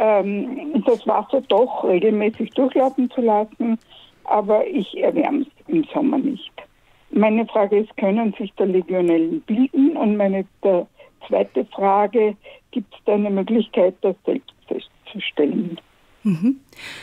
das Wasser doch regelmäßig durchlaufen zu lassen, aber ich erwärme es im Sommer nicht. Meine Frage ist, können sich da Legionellen bilden? Und meine zweite Frage, gibt es da eine Möglichkeit, das selbst festzustellen? Mhm.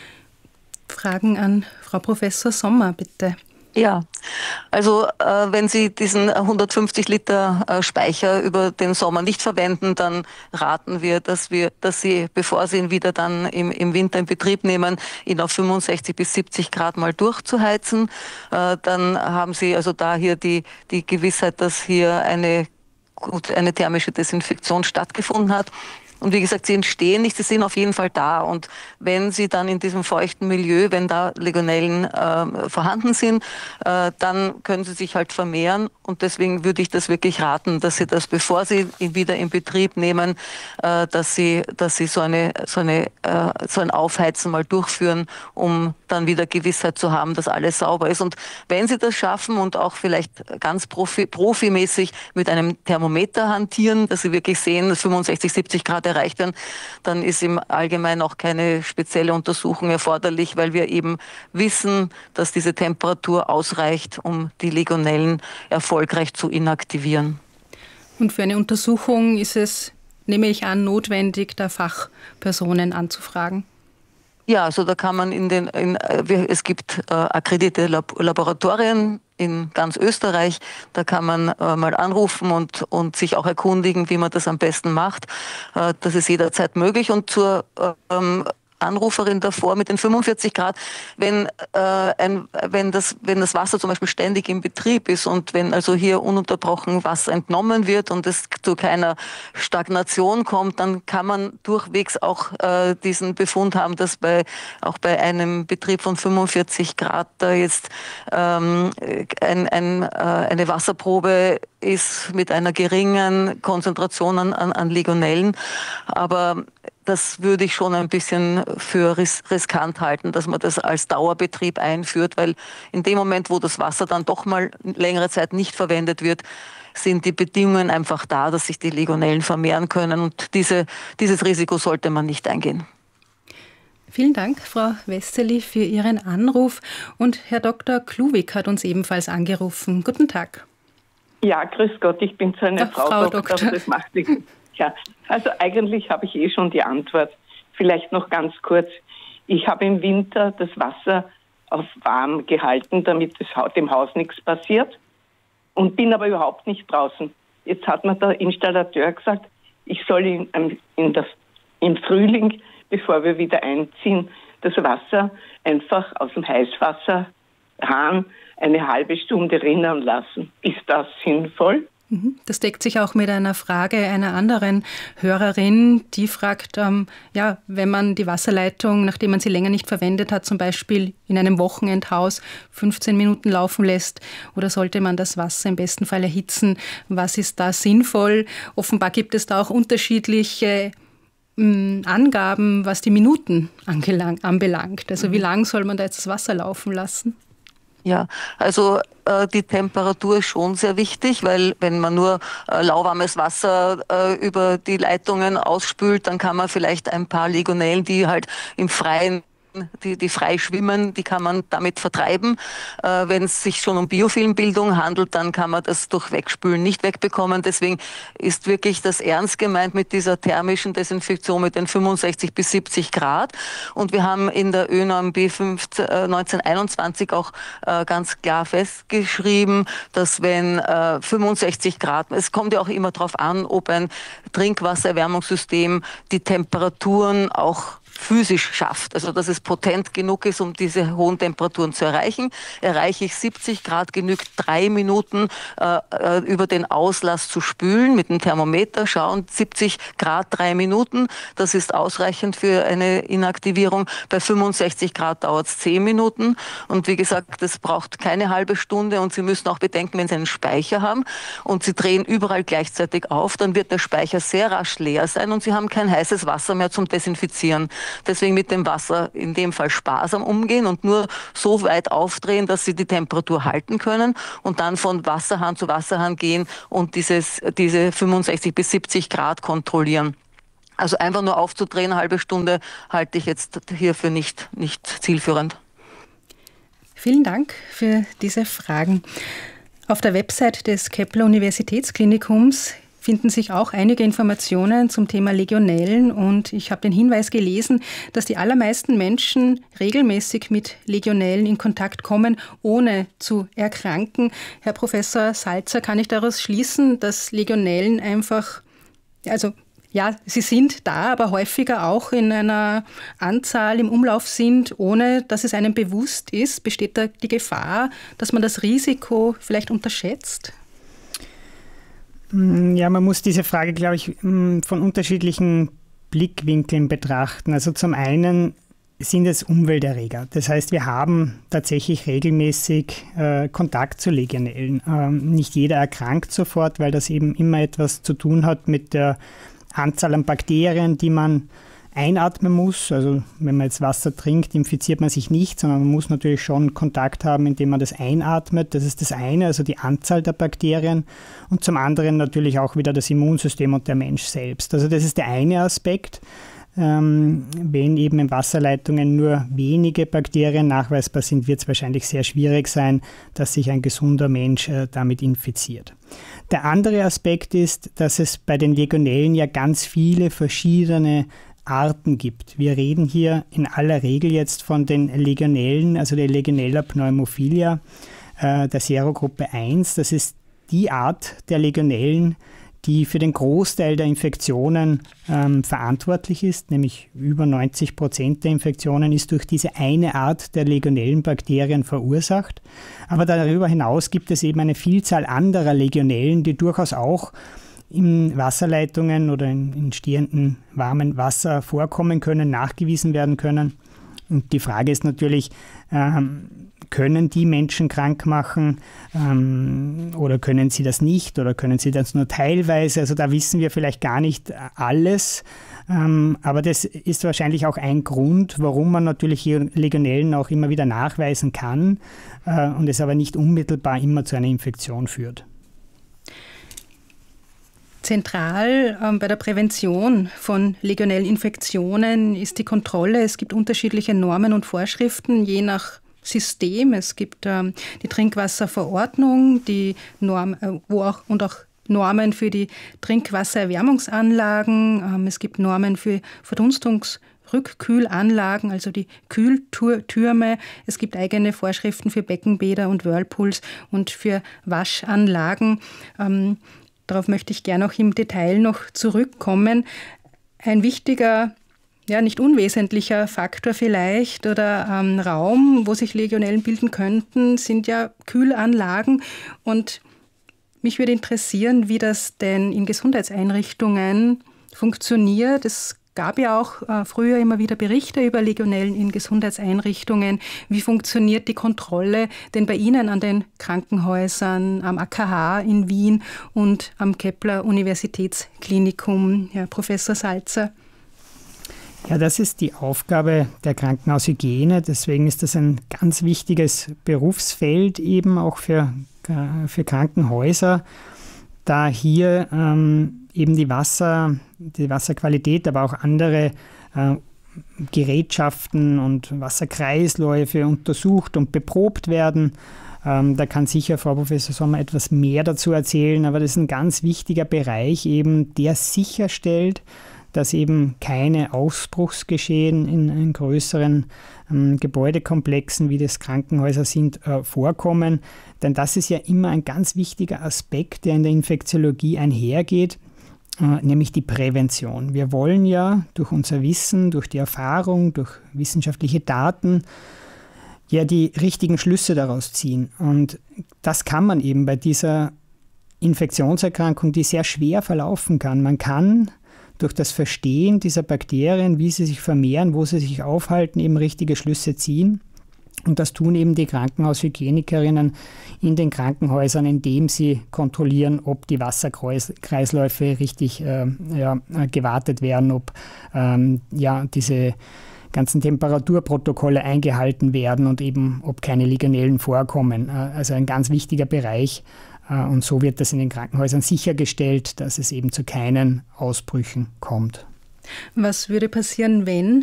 Fragen an Frau Professor Sommer, bitte. Ja, also wenn Sie diesen 150 Liter Speicher über den Sommer nicht verwenden, dann raten wir, dass Sie, bevor Sie ihn wieder dann im Winter in Betrieb nehmen, ihn auf 65 bis 70 Grad mal durchzuheizen. Dann haben Sie also da hier die Gewissheit, dass hier eine thermische Desinfektion stattgefunden hat. Und wie gesagt, sie entstehen nicht, sie sind auf jeden Fall da. Und wenn sie dann in diesem feuchten Milieu, wenn da Legionellen vorhanden sind, dann können sie sich halt vermehren. Und deswegen würde ich das wirklich raten, dass sie das, bevor sie ihn wieder in Betrieb nehmen, dass sie so ein Aufheizen mal durchführen, um dann wieder Gewissheit zu haben, dass alles sauber ist. Und wenn sie das schaffen und auch vielleicht ganz profimäßig mit einem Thermometer hantieren, dass sie wirklich sehen, dass 65, 70 Grad erreicht werden, dann ist im Allgemeinen auch keine spezielle Untersuchung erforderlich, weil wir eben wissen, dass diese Temperatur ausreicht, um die Legionellen erfolgreich zu inaktivieren. Und für eine Untersuchung ist es, nehme ich an, notwendig, da Fachpersonen anzufragen? Ja, also da kann man es gibt akkreditierte Laboratorien in ganz Österreich, da kann man mal anrufen und sich auch erkundigen, wie man das am besten macht. Das ist jederzeit möglich. Und zur Anruferin davor mit den 45 Grad, wenn das Wasser zum Beispiel ständig im Betrieb ist und wenn also hier ununterbrochen Wasser entnommen wird und es zu keiner Stagnation kommt, dann kann man durchwegs auch diesen Befund haben, dass auch bei einem Betrieb von 45 Grad da jetzt eine Wasserprobe ist mit einer geringen Konzentration an Legionellen. Aber das würde ich schon ein bisschen für riskant halten, dass man das als Dauerbetrieb einführt, weil in dem Moment, wo das Wasser dann doch mal längere Zeit nicht verwendet wird, sind die Bedingungen einfach da, dass sich die Legionellen vermehren können. Und dieses Risiko sollte man nicht eingehen. Vielen Dank, Frau Westerli, für Ihren Anruf. Und Herr Dr. Kluwig hat uns ebenfalls angerufen. Guten Tag. Ja, grüß Gott, ich bin so eine Frau Doktor. Das macht nichts. Ja, also eigentlich habe ich schon die Antwort. Vielleicht noch ganz kurz. Ich habe im Winter das Wasser auf warm gehalten, damit dem Haus nichts passiert und bin aber überhaupt nicht draußen. Jetzt hat mir der Installateur gesagt, ich soll im Frühling, bevor wir wieder einziehen, das Wasser einfach aus dem Heißwasserhahn eine halbe Stunde rinnen lassen. Ist das sinnvoll? Das deckt sich auch mit einer Frage einer anderen Hörerin, die fragt, wenn man die Wasserleitung, nachdem man sie länger nicht verwendet hat, zum Beispiel in einem Wochenendhaus 15 Minuten laufen lässt, oder sollte man das Wasser im besten Fall erhitzen? Was ist da sinnvoll? Offenbar gibt es da auch unterschiedliche Angaben, was die Minuten anbelangt. Also wie lang soll man da jetzt das Wasser laufen lassen? Ja, also die Temperatur ist schon sehr wichtig, weil wenn man nur lauwarmes Wasser über die Leitungen ausspült, dann kann man vielleicht ein paar Legionellen, die halt im Freien die frei schwimmen, die kann man damit vertreiben. Wenn es sich schon um Biofilmbildung handelt, dann kann man das durch Wegspülen nicht wegbekommen. Deswegen ist wirklich das ernst gemeint mit dieser thermischen Desinfektion mit den 65 bis 70 Grad. Und wir haben in der ÖNORM B1921 auch ganz klar festgeschrieben, dass wenn 65 Grad, es kommt ja auch immer darauf an, ob ein Trinkwassererwärmungssystem die Temperaturen auch physisch schafft, also dass es potent genug ist, um diese hohen Temperaturen zu erreichen. Erreiche ich 70 Grad, genügt 3 Minuten über den Auslass zu spülen mit dem Thermometer, schauen 70 Grad 3 Minuten, das ist ausreichend für eine Inaktivierung. Bei 65 Grad dauert es 10 Minuten und wie gesagt, das braucht keine halbe Stunde und Sie müssen auch bedenken, wenn Sie einen Speicher haben und Sie drehen überall gleichzeitig auf, dann wird der Speicher sehr rasch leer sein und Sie haben kein heißes Wasser mehr zum Desinfizieren. Deswegen mit dem Wasser in dem Fall sparsam umgehen und nur so weit aufdrehen, dass Sie die Temperatur halten können und dann von Wasserhahn zu Wasserhahn gehen und diese 65 bis 70 Grad kontrollieren. Also einfach nur aufzudrehen, eine halbe Stunde, halte ich jetzt hierfür nicht zielführend. Vielen Dank für diese Fragen. Auf der Website des Kepler Universitätsklinikums finden sich auch einige Informationen zum Thema Legionellen und ich habe den Hinweis gelesen, dass die allermeisten Menschen regelmäßig mit Legionellen in Kontakt kommen, ohne zu erkranken. Herr Professor Salzer, kann ich daraus schließen, dass Legionellen einfach, also ja, sie sind da, aber häufiger auch in einer Anzahl im Umlauf sind, ohne dass es einem bewusst ist? Besteht da die Gefahr, dass man das Risiko vielleicht unterschätzt? Ja, man muss diese Frage, glaube ich, von unterschiedlichen Blickwinkeln betrachten. Also zum einen sind es Umwelterreger. Das heißt, wir haben tatsächlich regelmäßig Kontakt zu Legionellen. Nicht jeder erkrankt sofort, weil das eben immer etwas zu tun hat mit der Anzahl an Bakterien, die man einatmen muss. Also wenn man jetzt Wasser trinkt, infiziert man sich nicht, sondern man muss natürlich schon Kontakt haben, indem man das einatmet. Das ist das eine, also die Anzahl der Bakterien. Und zum anderen natürlich auch wieder das Immunsystem und der Mensch selbst. Also das ist der eine Aspekt. Wenn eben in Wasserleitungen nur wenige Bakterien nachweisbar sind, wird es wahrscheinlich sehr schwierig sein, dass sich ein gesunder Mensch damit infiziert. Der andere Aspekt ist, dass es bei den Legionellen ja ganz viele verschiedene Arten gibt. Wir reden hier in aller Regel jetzt von den Legionellen, also der Legionella pneumophilia, der Serogruppe 1. Das ist die Art der Legionellen, die für den Großteil der Infektionen verantwortlich ist, nämlich über 90% der Infektionen ist durch diese eine Art der Legionellenbakterien verursacht. Aber darüber hinaus gibt es eben eine Vielzahl anderer Legionellen, die durchaus auch in Wasserleitungen oder in stehenden warmen Wasser vorkommen können, nachgewiesen werden können. Und die Frage ist natürlich, können die Menschen krank machen oder können sie das nicht oder können sie das nur teilweise? Also da wissen wir vielleicht gar nicht alles, aber das ist wahrscheinlich auch ein Grund, warum man natürlich hier Legionellen auch immer wieder nachweisen kann und es aber nicht unmittelbar immer zu einer Infektion führt. Zentral bei der Prävention von Legionellinfektionen ist die Kontrolle. Es gibt unterschiedliche Normen und Vorschriften, je nach System. Es gibt die Trinkwasserverordnung, die Norm, und auch Normen für die Trinkwassererwärmungsanlagen. Es gibt Normen für Verdunstungsrückkühlanlagen, also die Kühltürme. Es gibt eigene Vorschriften für Beckenbäder und Whirlpools und für Waschanlagen. Darauf möchte ich gerne auch im Detail noch zurückkommen. Ein wichtiger, ja nicht unwesentlicher Faktor vielleicht oder Raum, wo sich Legionellen bilden könnten, sind ja Kühlanlagen. Und mich würde interessieren, wie das denn in Gesundheitseinrichtungen funktioniert. Es gab ja auch früher immer wieder Berichte über Legionellen in Gesundheitseinrichtungen. Wie funktioniert die Kontrolle denn bei Ihnen an den Krankenhäusern, am AKH in Wien und am Kepler Universitätsklinikum, Herr Professor Salzer? Ja, das ist die Aufgabe der Krankenhaushygiene. Deswegen ist das ein ganz wichtiges Berufsfeld eben auch für Krankenhäuser, da hier eben die Wasserqualität, aber auch andere Gerätschaften und Wasserkreisläufe untersucht und beprobt werden. Da kann sicher Frau Professor Sommer etwas mehr dazu erzählen, aber das ist ein ganz wichtiger Bereich eben, der sicherstellt, dass eben keine Ausbruchsgeschehen in größeren Gebäudekomplexen, wie das Krankenhäuser sind, vorkommen. Denn das ist ja immer ein ganz wichtiger Aspekt, der in der Infektiologie einhergeht, nämlich die Prävention. Wir wollen ja durch unser Wissen, durch die Erfahrung, durch wissenschaftliche Daten ja die richtigen Schlüsse daraus ziehen. Und das kann man eben bei dieser Infektionserkrankung, die sehr schwer verlaufen kann. Man kann durch das Verstehen dieser Bakterien, wie sie sich vermehren, wo sie sich aufhalten, eben richtige Schlüsse ziehen. Und das tun eben die Krankenhaushygienikerinnen in den Krankenhäusern, indem sie kontrollieren, ob die Wasserkreisläufe richtig gewartet werden, ob diese ganzen Temperaturprotokolle eingehalten werden und eben ob keine Legionellen vorkommen. Also ein ganz wichtiger Bereich. Und so wird das in den Krankenhäusern sichergestellt, dass es eben zu keinen Ausbrüchen kommt. Was würde passieren, wenn